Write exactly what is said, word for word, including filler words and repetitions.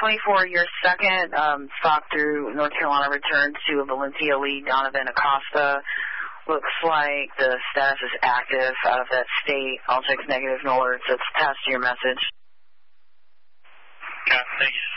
twenty-four, your second um, stop through North Carolina returned to a Valencia lead, Donovan Acosta. Looks like the status is active out of that state. I'll check negative, no alerts. It's attached to your message. Okay, thank you.